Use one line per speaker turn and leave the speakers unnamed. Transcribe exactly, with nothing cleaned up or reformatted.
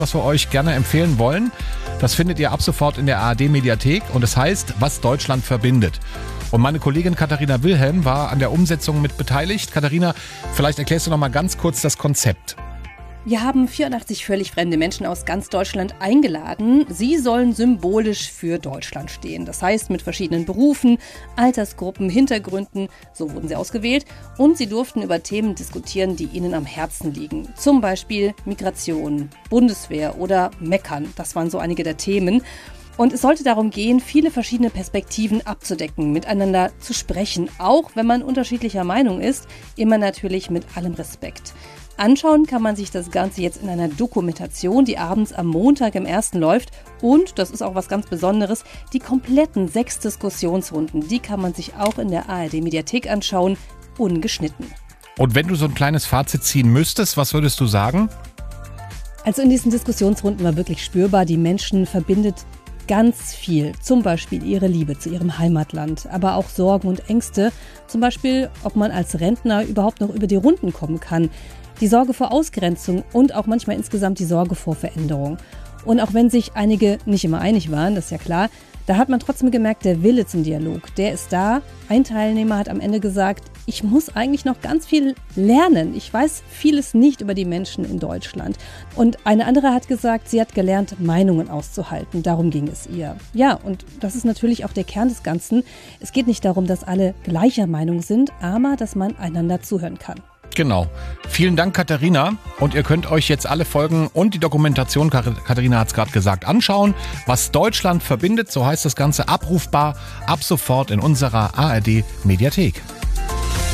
was wir euch gerne empfehlen wollen. Das findet ihr ab sofort in der A R D-Mediathek und es heißt, was Deutschland verbindet. Und meine Kollegin Katharina Wilhelm war an der Umsetzung mit beteiligt. Katharina, vielleicht erklärst du noch mal ganz kurz das Konzept.
Wir haben vierundachtzig völlig fremde Menschen aus ganz Deutschland eingeladen. Sie sollen symbolisch für Deutschland stehen. Das heißt, mit verschiedenen Berufen, Altersgruppen, Hintergründen, so wurden sie ausgewählt. Und sie durften über Themen diskutieren, die ihnen am Herzen liegen. Zum Beispiel Migration, Bundeswehr oder Meckern. Das waren so einige der Themen. Und es sollte darum gehen, viele verschiedene Perspektiven abzudecken, miteinander zu sprechen, auch wenn man unterschiedlicher Meinung ist, immer natürlich mit allem Respekt. Anschauen kann man sich das Ganze jetzt in einer Dokumentation, die abends am Montag im ersten läuft. Und, das ist auch was ganz Besonderes, die kompletten sechs Diskussionsrunden, die kann man sich auch in der A R D-Mediathek anschauen, ungeschnitten.
Und wenn du so ein kleines Fazit ziehen müsstest, was würdest du sagen?
Also in diesen Diskussionsrunden war wirklich spürbar, die Menschen verbindet ganz viel, zum Beispiel ihre Liebe zu ihrem Heimatland, aber auch Sorgen und Ängste, zum Beispiel, ob man als Rentner überhaupt noch über die Runden kommen kann, die Sorge vor Ausgrenzung und auch manchmal insgesamt die Sorge vor Veränderung. Und auch wenn sich einige nicht immer einig waren, das ist ja klar, da hat man trotzdem gemerkt, der Wille zum Dialog, der ist da. Ein Teilnehmer hat am Ende gesagt, ich muss eigentlich noch ganz viel lernen. Ich weiß vieles nicht über die Menschen in Deutschland. Und eine andere hat gesagt, sie hat gelernt, Meinungen auszuhalten. Darum ging es ihr. Ja, und das ist natürlich auch der Kern des Ganzen. Es geht nicht darum, dass alle gleicher Meinung sind, aber dass man einander zuhören kann.
Genau. Vielen Dank, Katharina. Und ihr könnt euch jetzt alle Folgen und die Dokumentation, Katharina hat es gerade gesagt, anschauen. Was Deutschland verbindet, so heißt das Ganze, abrufbar ab sofort in unserer A R D-Mediathek.